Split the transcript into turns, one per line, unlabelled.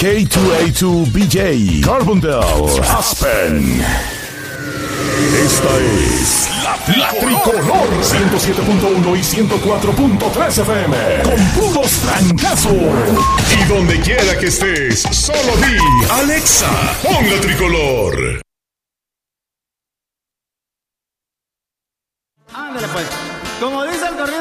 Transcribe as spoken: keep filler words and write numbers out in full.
K dos A dos B J, Carbondale, Aspen. Esta es la, la Tricolor ciento siete punto uno y ciento cuatro punto tres F M. Con puros trancazos. Y donde quiera que estés, solo di Alexa, pon la Tricolor.
Ándale pues. Como dice el corrido.